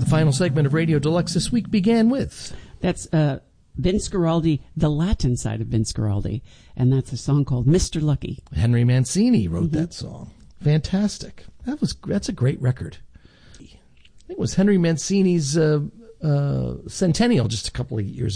final segment of Radio Deluxe this week began with... That's Vince Guaraldi, the Latin side of Vince Guaraldi, and that's a song called Mr. Lucky. Henry Mancini wrote that song. Fantastic. That's a great record. I think it was Henry Mancini's centennial just a couple of years